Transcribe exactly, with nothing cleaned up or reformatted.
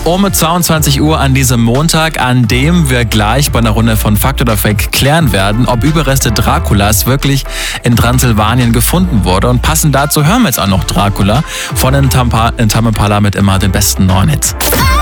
um zweiundzwanzig Uhr an diesem Montag, an dem wir gleich bei einer Runde von Fakt oder Fake klären werden, ob Überreste Draculas wirklich in Transsilvanien gefunden wurde. Und passend dazu hören wir jetzt auch noch Dracula von den Tampa, in Tame Impala mit immer den besten neuen Hits.